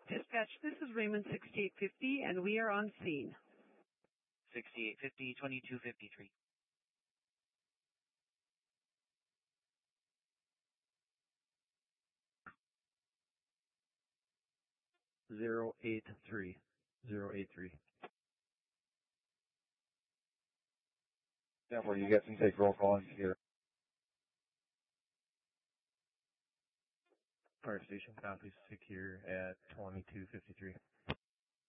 Dispatch, this is Raymond 6850, and we are on scene. 6850, 2253. Zero 083. 083. Denver, you got some take roll calling here. Fire station copies secure at 2253.